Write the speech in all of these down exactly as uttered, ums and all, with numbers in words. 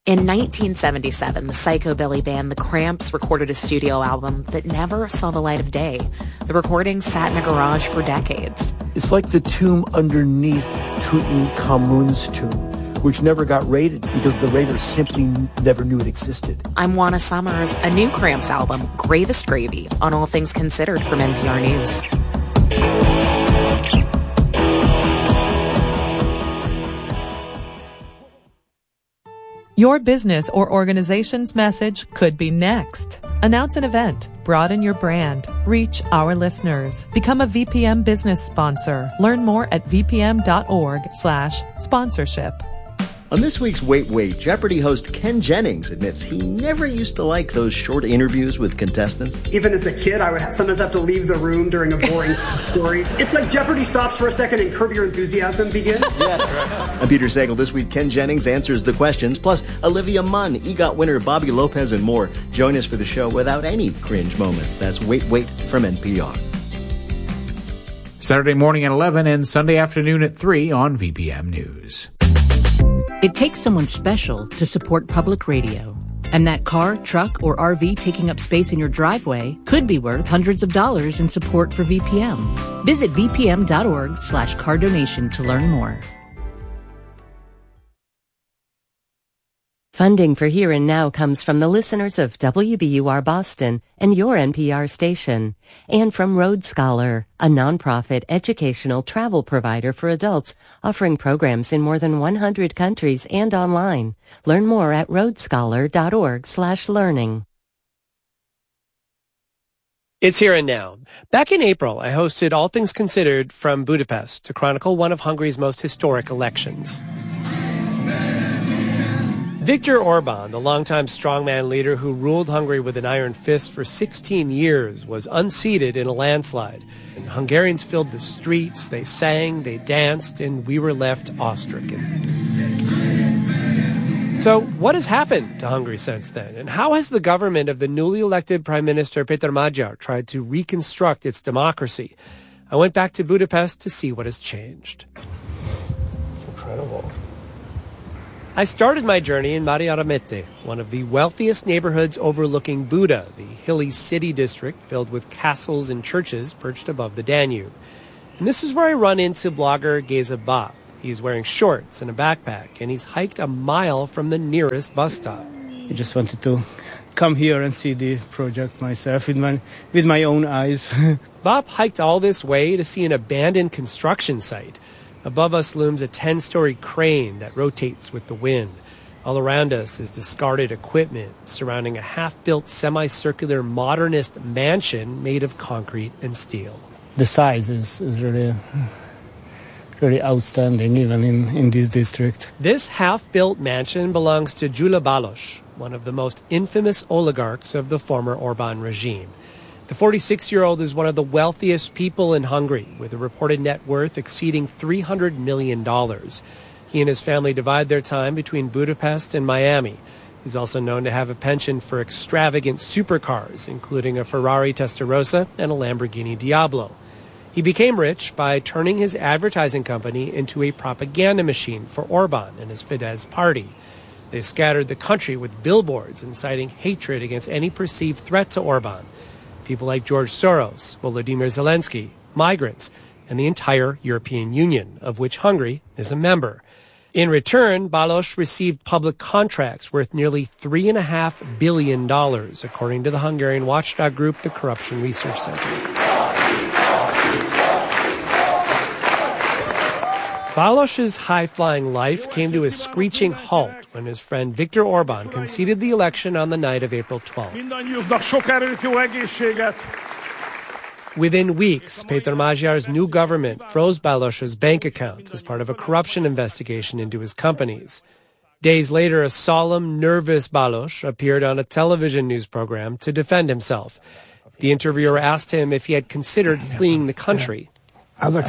In nineteen seventy-seven, the psychobilly band The Cramps recorded a studio album that never saw the light of day. The recording sat in a garage for decades. It's like the tomb underneath Tutankhamun's tomb, which never got raided because the raiders simply never knew it existed. I'm Juana Summers. A new Cramps album, Gravest Gravy, on All Things Considered from N P R News. Your business or organization's message could be next. Announce an event. Broaden your brand. Reach our listeners. Become a V P M business sponsor. Learn more at vpm.org slash sponsorship. On this week's Wait Wait, Jeopardy host Ken Jennings admits he never used to like those short interviews with contestants. Even as a kid, I would sometimes have to leave the room during a boring story. It's like Jeopardy stops for a second and Curb Your Enthusiasm begins. Yes. Right. I'm Peter Sagal. This week, Ken Jennings answers the questions, plus Olivia Munn, EGOT winner Bobby Lopez, and more. Join us for the show without any cringe moments. That's Wait Wait from N P R. Saturday morning at eleven and Sunday afternoon at three on V P M News. It takes someone special to support public radio. And that car, truck, or R V taking up space in your driveway could be worth hundreds of dollars in support for V P M. Visit vpm.org slash car donation to learn more. Funding for Here and Now comes from the listeners of W B U R Boston and your N P R station, and from Road Scholar, a nonprofit educational travel provider for adults offering programs in more than one hundred countries and online. Learn more at roadscholar.org slash learning. It's Here and Now. Back in April, I hosted All Things Considered from Budapest to chronicle one of Hungary's most historic elections. Viktor Orban, the longtime strongman leader who ruled Hungary with an iron fist for sixteen years, was unseated in a landslide. And Hungarians filled the streets, they sang, they danced, and we were left awe-stricken. So what has happened to Hungary since then? And how has the government of the newly elected Prime Minister Péter Magyar tried to reconstruct its democracy? I went back to Budapest to see what has changed. It's incredible. I started my journey in Mariaramete, one of the wealthiest neighborhoods overlooking Buda, the hilly city district filled with castles and churches perched above the Danube. And this is where I run into blogger Geza Bab. He's wearing shorts and a backpack, and he's hiked a mile from the nearest bus stop. I just wanted to come here and see the project myself with my, with my own eyes. Bab hiked all this way to see an abandoned construction site. Above us looms a ten-story crane that rotates with the wind. All around us is discarded equipment surrounding a half-built semicircular modernist mansion made of concrete and steel. The size is, is really, really outstanding, even in, in this district. This half-built mansion belongs to Gyula Balázs, one of the most infamous oligarchs of the former Orban regime. The forty-six-year-old is one of the wealthiest people in Hungary, with a reported net worth exceeding three hundred million dollars. He and his family divide their time between Budapest and Miami. He's also known to have a penchant for extravagant supercars, including a Ferrari Testarossa and a Lamborghini Diablo. He became rich by turning his advertising company into a propaganda machine for Orban and his Fidesz party. They scattered the country with billboards inciting hatred against any perceived threat to Orban. People like George Soros, Volodymyr Zelensky, migrants, and the entire European Union, of which Hungary is a member. In return, Balázs received public contracts worth nearly three point five billion dollars, according to the Hungarian watchdog group, the Corruption Research Center. Balázs's high-flying life came to a screeching halt when his friend Viktor Orban conceded the election on the night of April twelfth. Within weeks, Péter Magyar's new government froze Balázs's bank account as part of a corruption investigation into his companies. Days later, a solemn, nervous Balázs appeared on a television news program to defend himself. The interviewer asked him if he had considered fleeing the country. Through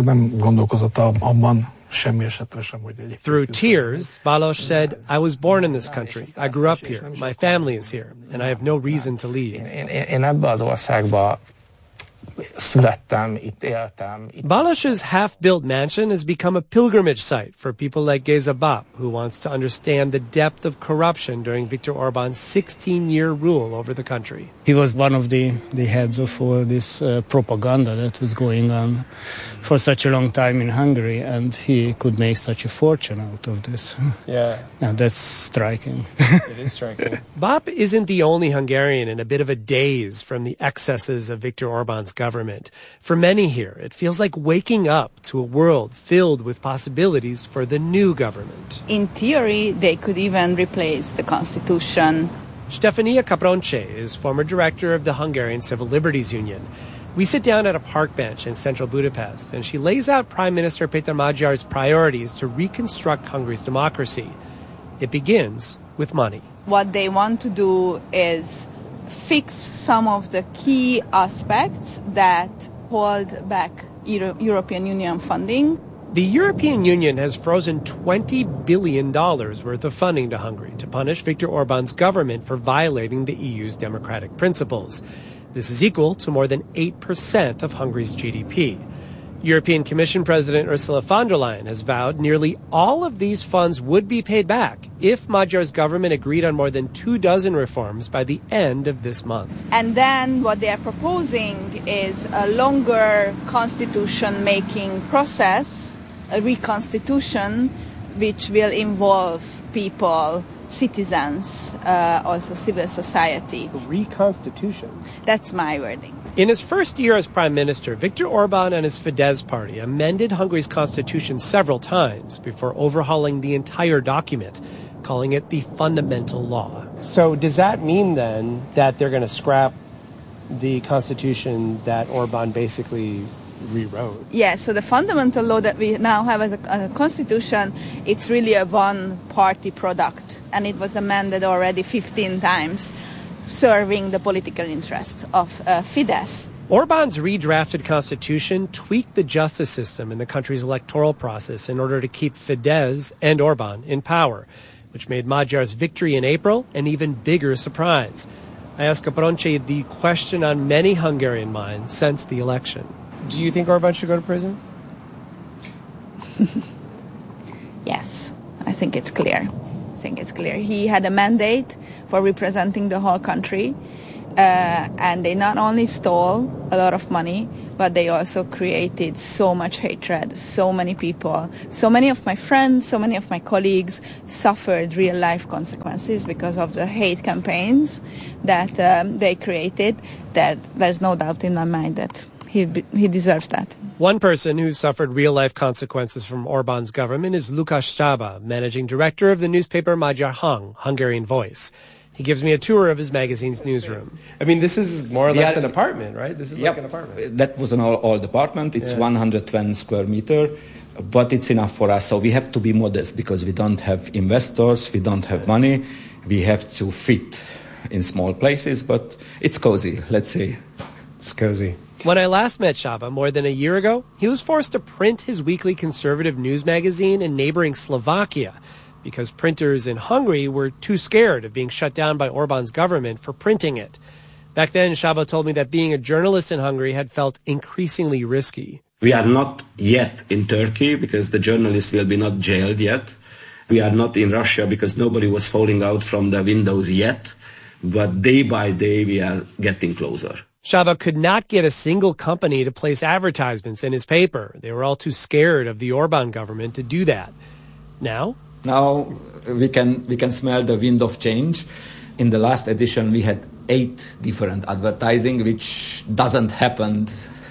tears, Balázs said, "I was born in this country. I grew up here. My family is here, and I have no reason to leave." születtem, itt éltem. Itt Balázs's half-built mansion has become a pilgrimage site for people like Geza Bap, who wants to understand the depth of corruption during Viktor Orban's sixteen-year rule over the country. He was one of the, the heads of all this uh, propaganda that was going on for such a long time in Hungary, and he could make such a fortune out of this. Yeah. And that's striking. It is striking. Bap isn't the only Hungarian in a bit of a daze from the excesses of Viktor Orban's government. For many here, it feels like waking up to a world filled with possibilities for the new government. In theory, they could even replace the constitution. Stefania Capronce is former director of the Hungarian Civil Liberties Union. We sit down at a park bench in central Budapest, and she lays out Prime Minister Péter Magyar's priorities to reconstruct Hungary's democracy. It begins with money. What they want to do is fix some of the key aspects that hold back Euro- European Union funding. The European Union has frozen twenty billion dollars worth of funding to Hungary to punish Viktor Orban's government for violating the E U's democratic principles. This is equal to more than eight percent of Hungary's G D P. European Commission President Ursula von der Leyen has vowed nearly all of these funds would be paid back if Magyar's government agreed on more than two dozen reforms by the end of this month. And then what they are proposing is a longer constitution-making process, a reconstitution, which will involve people, citizens, uh, also civil society. Reconstitution? That's my wording. In his first year as prime minister, Viktor Orban and his Fidesz party amended Hungary's constitution several times before overhauling the entire document, calling it the fundamental law. So does that mean then that they're going to scrap the constitution that Orban basically rewrote? Yeah, so the fundamental law that we now have as a, a constitution, it's really a one-party product, and it was amended already fifteen times, serving the political interest of uh, Fidesz. Orban's redrafted constitution tweaked the justice system in the country's electoral process in order to keep Fidesz and Orban in power, which made Magyar's victory in April an even bigger surprise. I asked Capronce the question on many Hungarian minds since the election. Do you think Orban should go to prison? Yes, I think it's clear. I think it's clear. He had a mandate for representing the whole country, uh, and they not only stole a lot of money, but they also created so much hatred. So many people, so many of my friends, so many of my colleagues suffered real-life consequences because of the hate campaigns that um, they created. That there's no doubt in my mind that he he deserves that. One person who suffered real-life consequences from Orban's government is Lukács Sába, managing director of the newspaper Magyar Hang, Hungarian Voice. He gives me a tour of his magazine's newsroom. I mean, this is more or We less are, an apartment, right? This is yep, like an apartment. That was an all-old apartment. It's Yeah. one hundred twenty square meter, but it's enough for us. So we have to be modest because we don't have investors, we don't have money. We have to fit in small places, but it's cozy, let's say. It's cozy. When I last met Sába more than a year ago, he was forced to print his weekly conservative news magazine in neighboring Slovakia because printers in Hungary were too scared of being shut down by Orban's government for printing it. Back then, Sába told me that being a journalist in Hungary had felt increasingly risky. We are not yet in Turkey because the journalists will be not jailed yet. We are not in Russia because nobody was falling out from the windows yet. But day by day, we are getting closer. Sába could not get a single company to place advertisements in his paper. They were all too scared of the Orban government to do that. Now? Now we can we can smell the wind of change. In the last edition, we had eight different advertising, which doesn't happen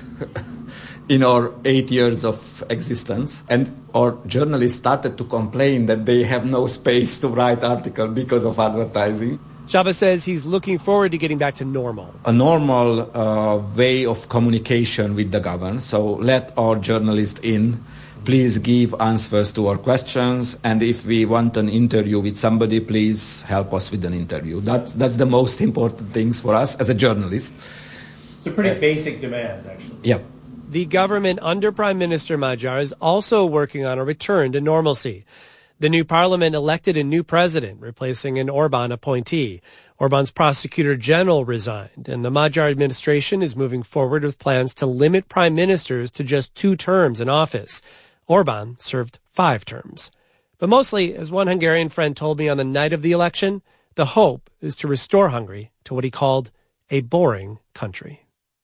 in our eight years of existence. And our journalists started to complain that they have no space to write articles because of advertising. Sába says he's looking forward to getting back to normal. A normal uh, way of communication with the government. So let our journalists in. Please give answers to our questions. And if we want an interview with somebody, please help us with an interview. That's, that's the most important things for us as a journalist. So pretty basic demands, actually. Yep. The government under Prime Minister Magyar is also working on a return to normalcy. The new parliament elected a new president, replacing an Orban appointee. Orban's prosecutor general resigned, and the Magyar administration is moving forward with plans to limit prime ministers to just two terms in office. Orban served five terms. But mostly, as one Hungarian friend told me on the night of the election, the hope is to restore Hungary to what he called a boring country.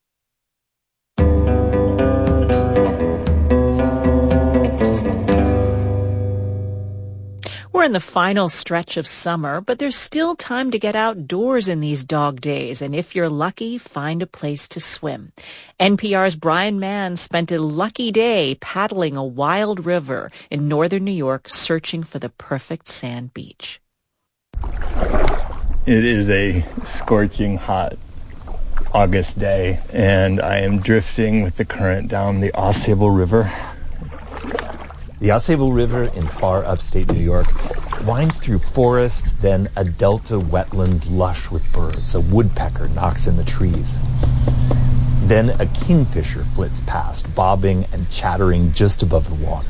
We're in the final stretch of summer, but there's still time to get outdoors in these dog days, and if you're lucky, find a place to swim. N P R's Brian Mann spent a lucky day paddling a wild river in northern New York, searching for the perfect sand beach. It is a scorching hot August day, and I am drifting with the current down the Ausable River. The Ausable River in far upstate New York winds through forest, then a delta wetland lush with birds. A woodpecker knocks in the trees. Then a kingfisher flits past, bobbing and chattering just above the water.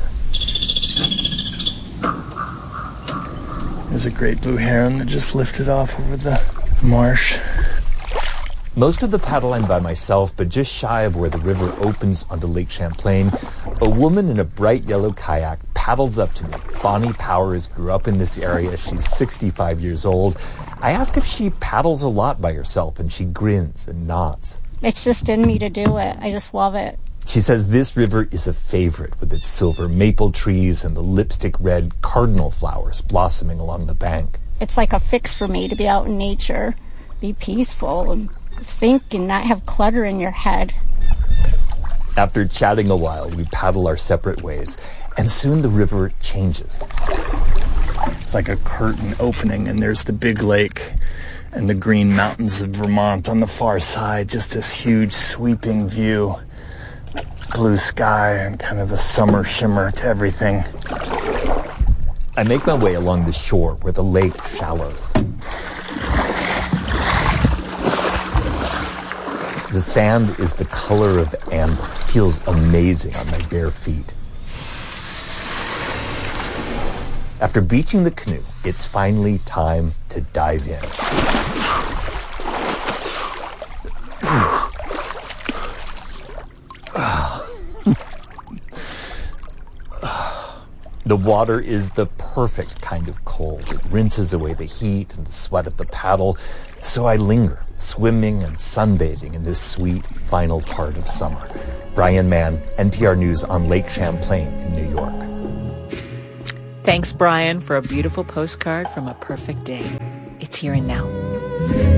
There's a great blue heron that just lifted off over the marsh. Most of the paddle I'm by myself, but just shy of where the river opens onto Lake Champlain, a woman in a bright yellow kayak paddles up to me. Bonnie Powers grew up in this area. She's sixty-five years old. I ask if she paddles a lot by herself, and she grins and nods. It's just in me to do it. I just love it. She says this river is a favorite with its silver maple trees and the lipstick red cardinal flowers blossoming along the bank. It's like a fix for me to be out in nature, be peaceful, and think and not have clutter in your head. After chatting a while, we paddle our separate ways, and soon the river changes. It's like a curtain opening, and there's the big lake and the green mountains of Vermont on the far side. Just this huge sweeping view. Blue sky and kind of a summer shimmer to everything. I make my way along the shore where the lake shallows. The sand is the color of amber. Feels amazing on my bare feet. After beaching the canoe, it's finally time to dive in. The water is the perfect kind of cold. It rinses away the heat and the sweat of the paddle, so I linger, swimming and sunbathing in this sweet final part of summer. Brian Mann, N P R News on Lake Champlain in New York. Thanks, Brian, for a beautiful postcard from a perfect day. It's here and now.